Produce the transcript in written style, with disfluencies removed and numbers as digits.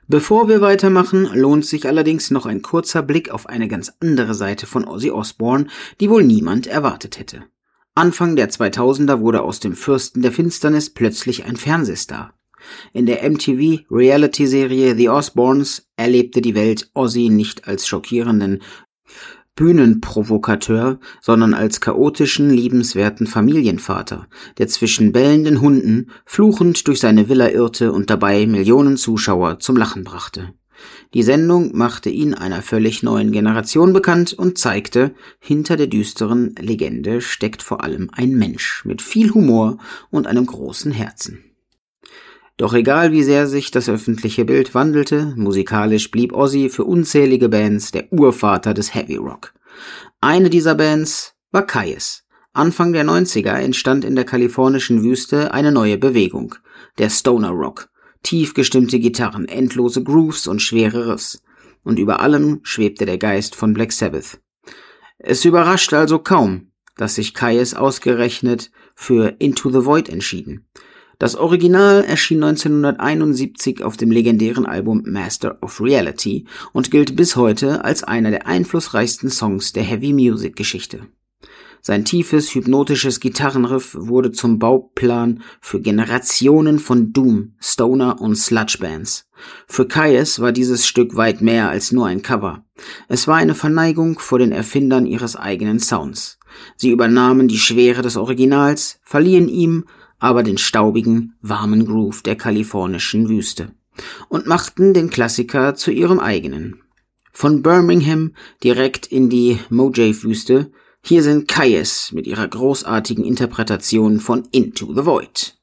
Bevor wir weitermachen, lohnt sich allerdings noch ein kurzer Blick auf eine ganz andere Seite von Ozzy Osbourne, die wohl niemand erwartet hätte. Anfang der 2000er wurde aus dem Fürsten der Finsternis plötzlich ein Fernsehstar. In der MTV-Reality-Serie The Osbournes erlebte die Welt Ozzy nicht als schockierenden Bühnenprovokateur, sondern als chaotischen, liebenswerten Familienvater, der zwischen bellenden Hunden fluchend durch seine Villa irrte und dabei Millionen Zuschauer zum Lachen brachte. Die Sendung machte ihn einer völlig neuen Generation bekannt und zeigte, hinter der düsteren Legende steckt vor allem ein Mensch mit viel Humor und einem großen Herzen. Doch egal wie sehr sich das öffentliche Bild wandelte, musikalisch blieb Ozzy für unzählige Bands der Urvater des Heavy Rock. Eine dieser Bands war Kyuss. Anfang der 90er entstand in der kalifornischen Wüste eine neue Bewegung, der Stoner Rock. Tief gestimmte Gitarren, endlose Grooves und schwere Riffs. Und über allem schwebte der Geist von Black Sabbath. Es überrascht also kaum, dass sich Kyuss ausgerechnet für Into the Void entschieden. Das Original erschien 1971 auf dem legendären Album Master of Reality und gilt bis heute als einer der einflussreichsten Songs der Heavy-Music-Geschichte. Sein tiefes, hypnotisches Gitarrenriff wurde zum Bauplan für Generationen von Doom, Stoner und Sludge-Bands. Für Kyuss war dieses Stück weit mehr als nur ein Cover. Es war eine Verneigung vor den Erfindern ihres eigenen Sounds. Sie übernahmen die Schwere des Originals, verliehen ihm aber den staubigen, warmen Groove der kalifornischen Wüste und machten den Klassiker zu ihrem eigenen. Von Birmingham direkt in die Mojave-Wüste, hier sind Kyuss mit ihrer großartigen Interpretation von Into the Void.